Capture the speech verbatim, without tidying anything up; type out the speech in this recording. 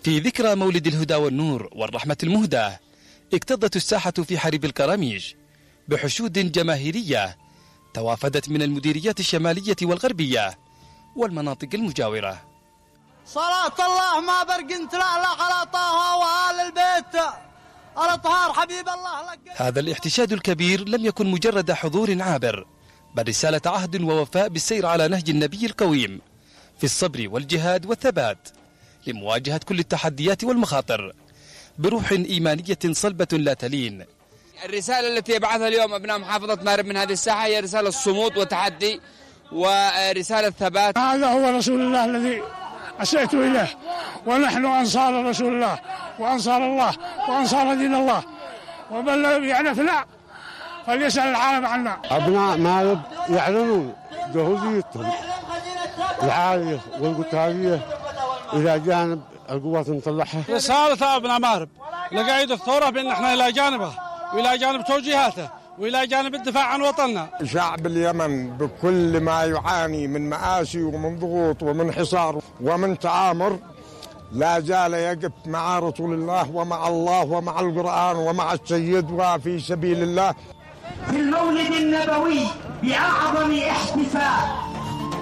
في ذكرى مولد الهدى والنور والرحمة المهداة اكتظت الساحة في حريب الكراميج بحشود جماهيرية توافدت من المديريات الشمالية والغربية والمناطق المجاورة. صلاة الله ما برقنت لا لا على طه وآل البيت الأطهار حبيب الله لك. هذا الاحتشاد الكبير لم يكن مجرد حضور عابر، بل رسالة عهد ووفاء بالسير على نهج النبي القويم في الصبر والجهاد والثبات لمواجهة كل التحديات والمخاطر بروح إيمانية صلبة لا تلين. الرسالة التي يبعثها اليوم أبناء محافظة مأرب من هذه الساحة هي رسالة صمود وتحدي ورسالة ثبات. هذا هو رسول الله الذي أسأت إليه، ونحن أنصار رسول الله وأنصار الله وأنصار دين الله، ومن لم يعرفنا فليسأل العالم عنا. أبناء مأرب يعلنون جهوديتهم العالية والقتالية إلى جانب القوات المسلحة. رسالة أبناء مأرب لقائد الثورة بأن احنا إلى جانبه وإلى جانب توجيهاته وإلى جانب الدفاع عن وطننا. شعب اليمن بكل ما يعاني من مآسي ومن ضغوط ومن حصار ومن تعامر لا زال يقف مع رسول الله ومع الله ومع القرآن ومع السيد وفي سبيل الله. في المولد النبوي بأعظم احتفال